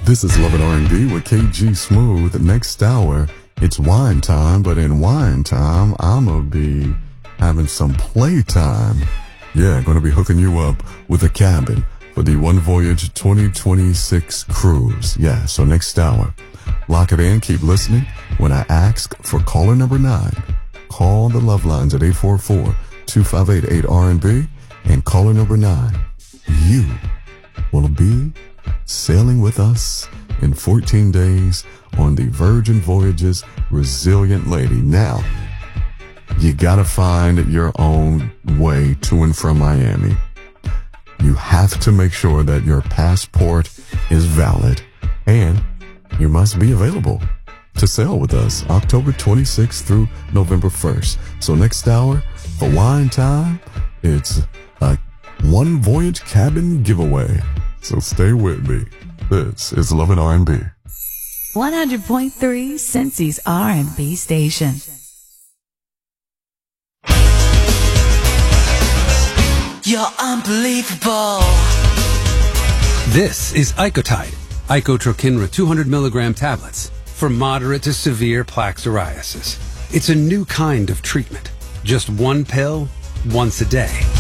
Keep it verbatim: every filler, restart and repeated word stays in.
This is Love and R and B with K G Smooth. Next hour, it's wine time, but in wine time, I'ma be having some playtime. Yeah, gonna be hooking you up with a cabin for the One Voyage twenty twenty-six cruise. Yeah, so next hour, lock it in, keep listening. When I ask for caller number nine, call the Love Lines at eight four four, two five eight, eight R and B, and caller number nine, you will be sailing with us in fourteen days on the Virgin Voyages Resilient Lady. Now, you gotta find your own way to and from Miami. You have to make sure that your passport is valid, and you must be available to sail with us October twenty-sixth through November first. So next hour, for wine time, it's a One Voyage cabin giveaway. So stay with me. This is Love and R and B. one hundred point three Cincy's R and B station. You're unbelievable. This is Icotide, Icotrokinra two hundred milligram tablets for moderate to severe plaque psoriasis. It's a new kind of treatment. Just one pill, once a day.